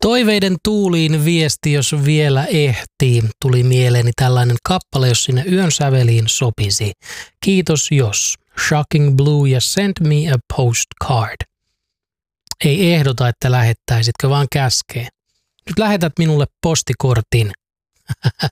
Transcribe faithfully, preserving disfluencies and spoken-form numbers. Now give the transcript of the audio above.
Toiveiden tuuliin viesti, jos vielä ehtii. Tuli mieleeni tällainen kappale, jos sinne yön säveliin sopisi. Kiitos jos. Shocking Blue ja Send Me a Postcard. Ei ehdota, että lähettäisitkö, vaan käskee. Nyt lähetät minulle postikortin.